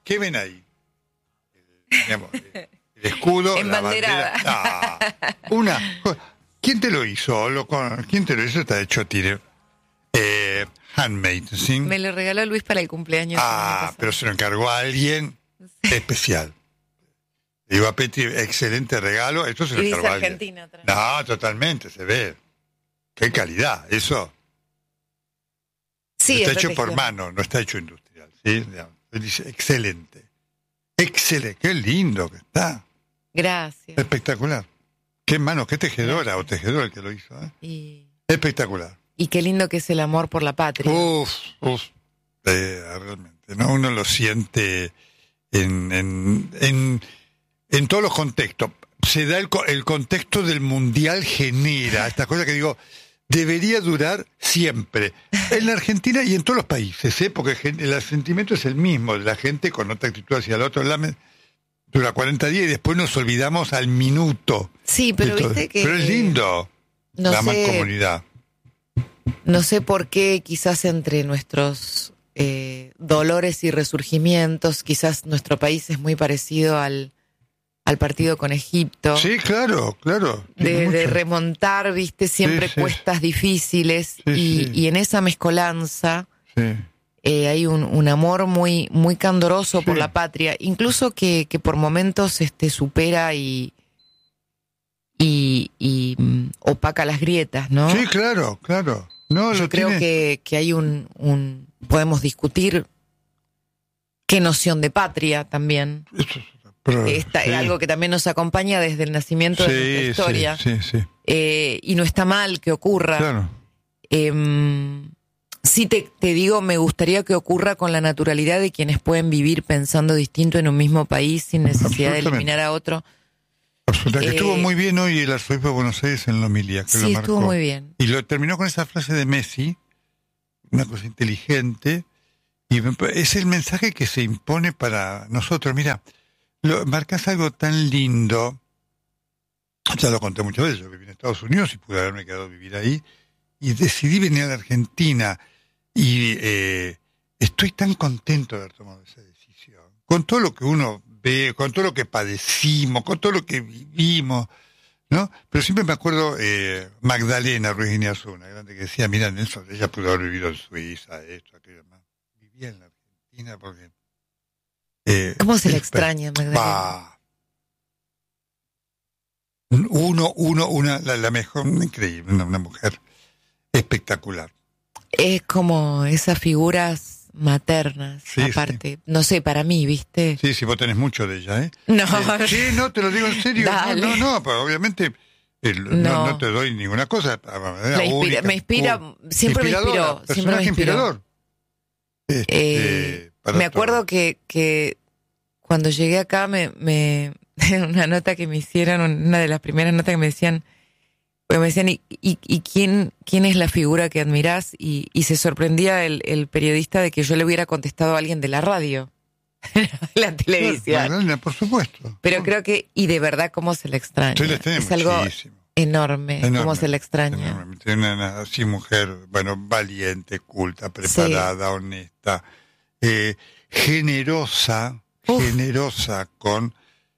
¿Qué ven ahí? Digamos, el escudo, la bandera. ¿Quién te lo hizo? ¿Quién te lo hizo? Está hecho tire. Handmade, ¿sí? Me lo regaló Luis para el cumpleaños. Pero se lo encargó a alguien especial. Digo a Petri, excelente regalo. Esto se lo encargó a alguien. Argentina. No, totalmente, se ve. Qué calidad, eso. Sí, está hecho por mano, no está hecho industrial. ¿Sí? Él dice, excelente. Excelente, qué lindo que está. Gracias. Espectacular. Qué mano, qué tejedora o tejedor el que lo hizo. Espectacular. Y qué lindo que es el amor por la patria. Realmente, ¿no? Uno lo siente en todos los contextos. Se da el contexto del mundial, genera esta cosa que digo, debería durar siempre. En la Argentina y en todos los países, porque el sentimiento es el mismo de la gente con otra actitud hacia el otro. Dura 40 días y después nos olvidamos al minuto. Sí, pero viste que... Pero es lindo la mancomunidad. No sé por qué, quizás entre nuestros dolores y resurgimientos, quizás nuestro país es muy parecido al partido con Egipto. Sí, claro. De remontar, viste, siempre cuestas difíciles. Y en esa mezcolanza hay un amor muy, muy candoroso por la patria, incluso que por momentos supera y opaca las grietas, ¿no? Sí, claro. No, yo creo que hay podemos discutir qué noción de patria también. Algo que también nos acompaña desde el nacimiento de nuestra historia. Sí. Y no está mal que ocurra. Claro. Sí te digo, me gustaría que ocurra con la naturalidad de quienes pueden vivir pensando distinto en un mismo país sin necesidad de eliminar a otro. Absolutamente. Estuvo muy bien hoy el arzobispo de Buenos Aires en la homilía. Que lo marcó. Estuvo muy bien. Y lo terminó con esa frase de Messi, una cosa inteligente, y es el mensaje que se impone para nosotros. Mira, marcas algo tan lindo. Ya lo conté muchas veces. Yo viví en Estados Unidos y pude haberme quedado a vivir ahí. Y decidí venir a la Argentina. Y estoy tan contento de haber tomado esa decisión. Con todo lo que uno ve, con todo lo que padecimos, con todo lo que vivimos, ¿no? Pero siempre me acuerdo Magdalena Ruiz Guiñazú, una grande que decía, mira, Nelson, ella pudo haber vivido en Suiza, esto, aquello más. Vivía en la Argentina porque... ¿Cómo se le extraña, Magdalena? La mejor, increíble, una mujer espectacular. Es como esas figuras maternas, aparte. Sí. No sé, para mí, ¿viste? Sí, vos tenés mucho de ella, ¿eh? No. Sí, no, te lo digo en serio. Dale. No, pero obviamente no te doy ninguna cosa. Me inspira, siempre me inspiró. Siempre me inspiró. Me acuerdo que cuando llegué acá una nota que me hicieron, una de las primeras notas que me decían, ¿y quién es la figura que admirás? Y se sorprendía el periodista de que yo le hubiera contestado a alguien de la radio, de la televisión. Magdalena, por supuesto. Pero creo que, y de verdad, cómo se le extraña. Es algo enorme, cómo se le extraña. Enorme. Tiene una así mujer, valiente, culta, preparada, honesta, generosa con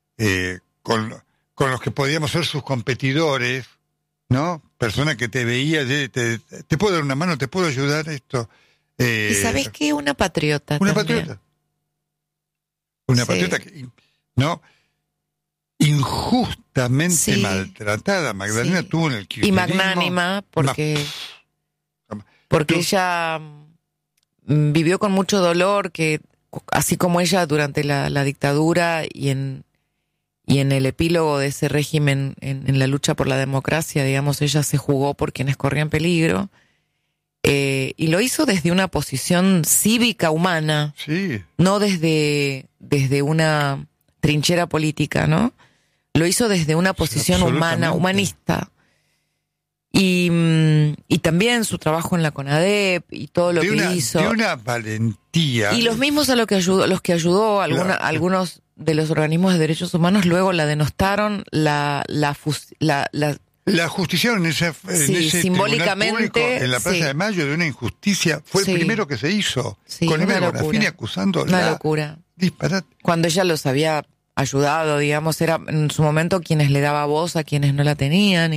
los que podíamos ser sus competidores, ¿no? Persona que te veía, te puedo dar una mano, te puedo ayudar, esto. ¿Y sabés qué? Una patriota. Una también. patriota. Una patriota que, ¿no? Injustamente maltratada. Magdalena tuvo en el kirchnerismo. Y magnánima, porque ella vivió con mucho dolor, que así como ella durante la dictadura y en el epílogo de ese régimen, en la lucha por la democracia, digamos, ella se jugó por quienes corrían peligro, y lo hizo desde una posición cívica humana, no desde una trinchera política, ¿no? Lo hizo desde una posición humana, humanista. Y también su trabajo en la CONADEP y todo lo que hizo. De una valentía. Y los mismos a los que ayudó, algunos de los organismos de derechos humanos luego la denostaron, la La ajusticiaron en ese simbólicamente, público, en la Plaza de Mayo, de una injusticia. Fue el primero que se hizo. Con Eva Bonafini acusando. Una locura. Disparate. Cuando ella los había ayudado, digamos, era en su momento quienes le daba voz a quienes no la tenían.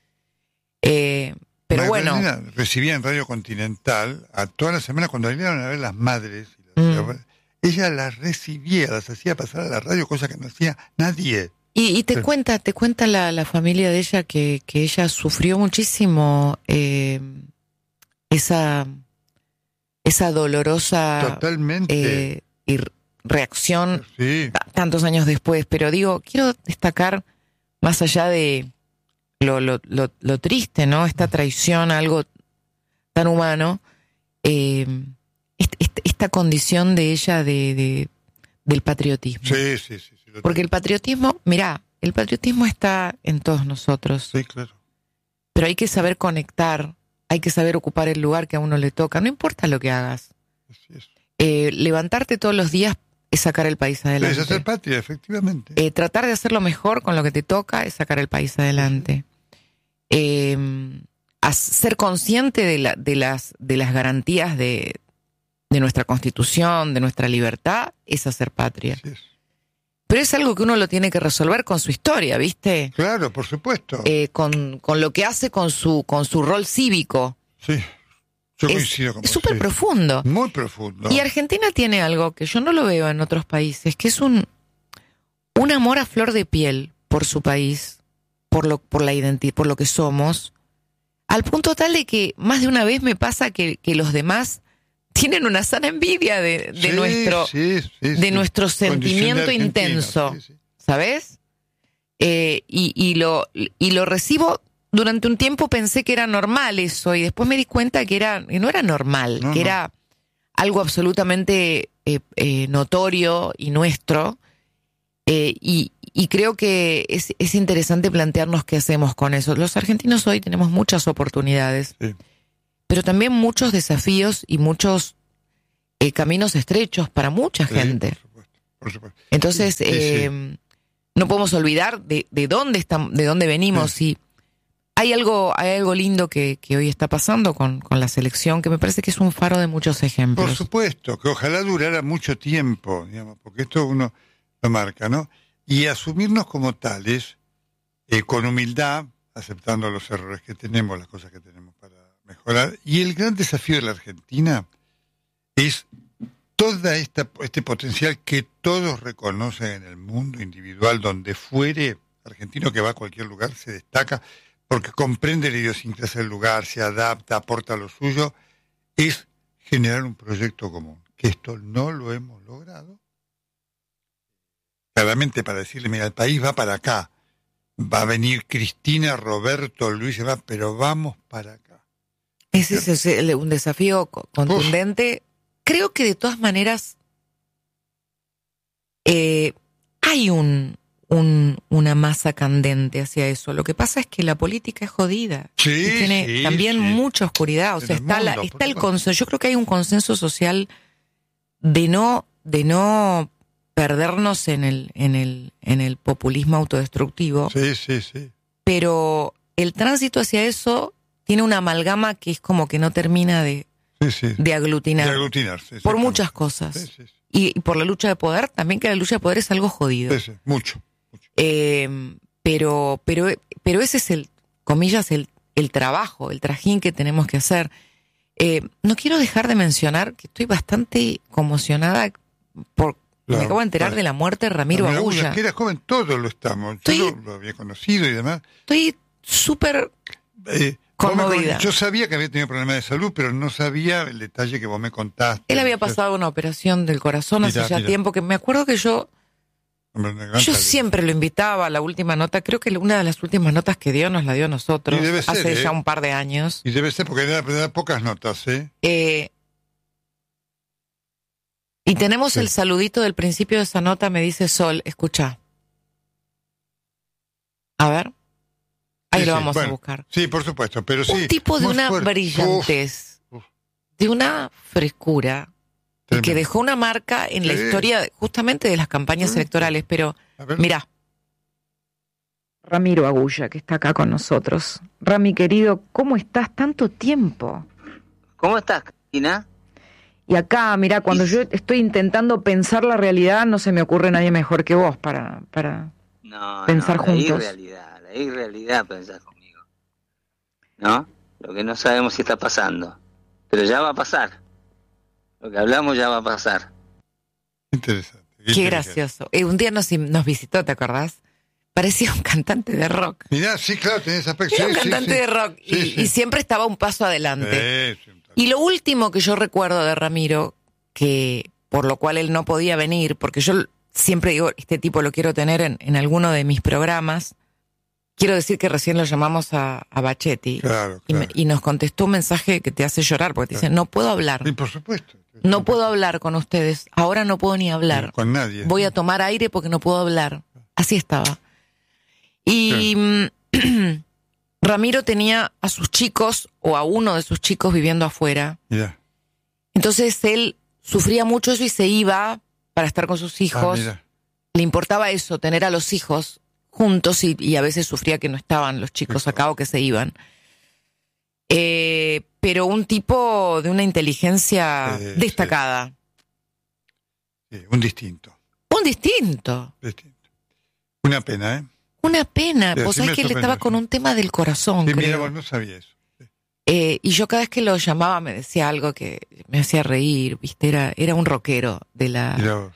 Pero Magdalena recibía en Radio Continental a todas las semanas cuando salían a ver las madres. Ella las recibía, las hacía pasar a la radio, cosa que no hacía nadie. Y te cuenta la familia de ella que ella sufrió muchísimo esa dolorosa totalmente reacción tantos años después. Pero digo, quiero destacar, más allá de lo triste, ¿no? Esta traición a algo tan humano, esta condición de ella del patriotismo. Sí. Porque el patriotismo, mirá, el patriotismo está en todos nosotros. Sí, claro. Pero hay que saber conectar, hay que saber ocupar el lugar que a uno le toca, no importa lo que hagas. Así es. Levantarte todos los días es sacar el país adelante. Es hacer patria, efectivamente. Tratar de hacerlo mejor con lo que te toca es sacar el país adelante. Ser consciente de las garantías de nuestra Constitución, de nuestra libertad, es hacer patria. Así es. Pero es algo que uno lo tiene que resolver con su historia, ¿viste? Claro, por supuesto. Con lo que hace con su rol cívico. Sí, yo coincido con vos. Es súper profundo. Muy profundo. Y Argentina tiene algo que yo no lo veo en otros países, que es un amor a flor de piel por su país, por la identidad, por lo que somos, al punto tal de que más de una vez me pasa que los demás tienen una sana envidia de nuestro sentimiento intenso, ¿sabes? Y lo recibo. Durante un tiempo pensé que era normal eso, y después me di cuenta que no era normal, que era algo absolutamente notorio y nuestro, y creo que es interesante plantearnos qué hacemos con eso. Los argentinos hoy tenemos muchas oportunidades, pero también muchos desafíos y muchos caminos estrechos para mucha gente. Por supuesto. Entonces, no podemos olvidar de dónde venimos. Y hay algo lindo que hoy está pasando con la selección, que me parece que es un faro de muchos ejemplos. Por supuesto, que ojalá durara mucho tiempo, digamos, porque esto uno lo marca, ¿no? Y asumirnos como tales, con humildad, aceptando los errores que tenemos, las cosas que tenemos para mejorar. Y el gran desafío de la Argentina es toda este potencial que todos reconocen en el mundo individual, donde fuere argentino que va a cualquier lugar, se destaca porque comprende la idiosincrasia del lugar, se adapta, aporta lo suyo, es generar un proyecto común. Que esto no lo hemos logrado. Claramente para decirle, mira, el país va para acá, va a venir Cristina, Roberto, Luis, pero vamos para acá. Ese es un desafío contundente. Creo que de todas maneras hay una masa candente hacia eso. Lo que pasa es que la política es jodida. Sí, tiene también mucha oscuridad. O sea, está el consenso. Yo creo que hay un consenso social de no perdernos en el populismo autodestructivo. Sí. Pero el tránsito hacia eso tiene una amalgama que es como que no termina de aglutinar. Por muchas cosas. Sí. Y por la lucha de poder, también, que la lucha de poder es algo jodido. Sí, mucho. Pero ese es el trabajo, el trajín que tenemos que hacer. No quiero dejar de mencionar que estoy bastante conmocionada me acabo de enterar de la muerte de Ramiro Agulla. Que era joven, todos lo estamos. Yo lo había conocido y demás. Estoy súper conmovida. Yo sabía que había tenido problemas de salud, pero no sabía el detalle que vos me contaste. Él había pasado una operación del corazón hace ya tiempo, que me acuerdo que yo siempre lo invitaba a la última nota. Creo que una de las últimas notas que dio nos la dio a nosotros hace ya un par de años. Y debe ser porque era pocas notas, Y tenemos el saludito del principio de esa nota, me dice Sol, escucha. A ver. Ahí lo vamos a buscar. Sí, por supuesto, pero un tipo de una brillantez, de una frescura, que dejó una marca en la historia justamente de las campañas electorales. Pero, mirá. Ramiro Agulla, que está acá con nosotros. Rami, querido, ¿cómo estás? Tanto tiempo. ¿Cómo estás, Cristina? Y acá, mira, cuando yo estoy intentando pensar la realidad, no se me ocurre nadie mejor que vos para pensar juntos. La irrealidad pensás conmigo. ¿No? Lo que no sabemos si está pasando. Pero ya va a pasar. Lo que hablamos ya va a pasar. Interesante. Qué gracioso. Un día nos visitó, ¿te acordás? Parecía un cantante de rock. Mirá, sí, claro, tenés aspecto. Era un cantante de rock y siempre estaba un paso adelante. Y lo último que yo recuerdo de Ramiro, que por lo cual él no podía venir, porque yo siempre digo, este tipo lo quiero tener en alguno de mis programas. Quiero decir que recién lo llamamos a Bachetti. Claro. Y nos contestó un mensaje que te hace llorar, porque te dice, no puedo hablar. Sí, por supuesto. No puedo hablar con ustedes. Ahora no puedo ni hablar. Con nadie. Voy a tomar aire porque no puedo hablar. Así estaba. Y Ramiro tenía a sus chicos, o a uno de sus chicos viviendo afuera. Mirá. Entonces él sufría mucho eso y se iba para estar con sus hijos. Le importaba eso, tener a los hijos juntos y a veces sufría que no estaban los chicos acá o que se iban. Pero un tipo de una inteligencia destacada. Sí, un distinto. Un distinto. Una pena, ¿eh? Una pena. Sí, Vos sí sabés que él estaba con un tema del corazón, sí, creo. mira, vos no sabía eso. Y yo cada vez que lo llamaba me decía algo que me hacía reír, ¿viste? Era un rockero de la...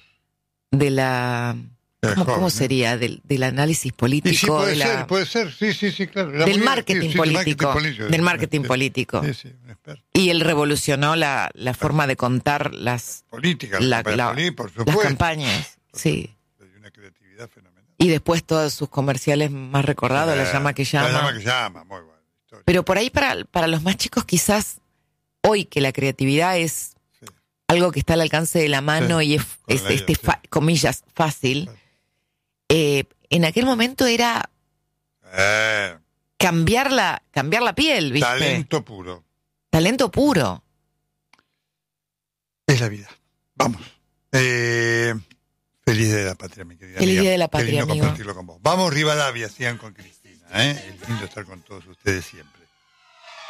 ¿Cómo sería? Del análisis político. Sí, puede ser, sí, claro. Del marketing político. Del marketing político. Sí, un experto. Y él revolucionó la forma de contar las políticas, por supuesto. las campañas. Sí. Hay una creatividad fenomenal. Y después todos sus comerciales más recordados, La llama que llama. La llama que llama, muy bueno. Pero por ahí para los más chicos quizás, hoy que la creatividad es algo que está al alcance de la mano y es comillas, fácil, en aquel momento era cambiar la piel, ¿viste? Talento puro. Es la vida. Vamos. Feliz Día de la Patria, mi querida. Feliz Día de la Patria, amigo. Compartirlo con vos. Vamos, Rivadavia, sigan con Cristina. Es lindo estar con todos ustedes siempre.